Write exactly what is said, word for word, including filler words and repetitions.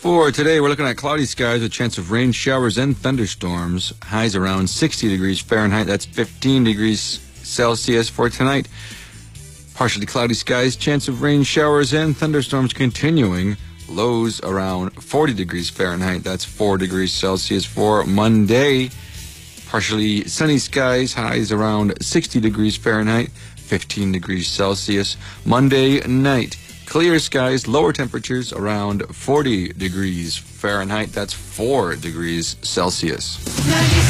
For today, we're looking at cloudy skies with a chance of rain, showers, and thunderstorms. Highs around sixty degrees Fahrenheit. That's fifteen degrees Celsius for tonight. Partially cloudy skies, chance of rain, showers, and thunderstorms continuing. Lows around forty degrees Fahrenheit. That's four degrees Celsius for Monday. Partially sunny skies, highs around sixty degrees Fahrenheit, fifteen degrees Celsius. Monday night, clear skies, lower temperatures around forty degrees Fahrenheit. That's four degrees Celsius.